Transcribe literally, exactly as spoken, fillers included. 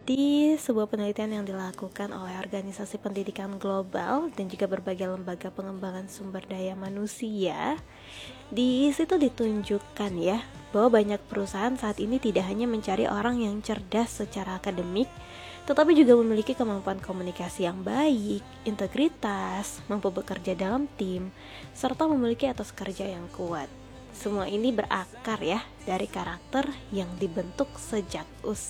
Di sebuah penelitian yang dilakukan oleh organisasi pendidikan global dan juga berbagai lembaga pengembangan sumber daya manusia, di situ ditunjukkan ya bahwa banyak perusahaan saat ini tidak hanya mencari orang yang cerdas secara akademik, tetapi juga memiliki kemampuan komunikasi yang baik, integritas, mampu bekerja dalam tim, serta memiliki etos kerja yang kuat. Semua ini berakar ya dari karakter yang dibentuk sejak usia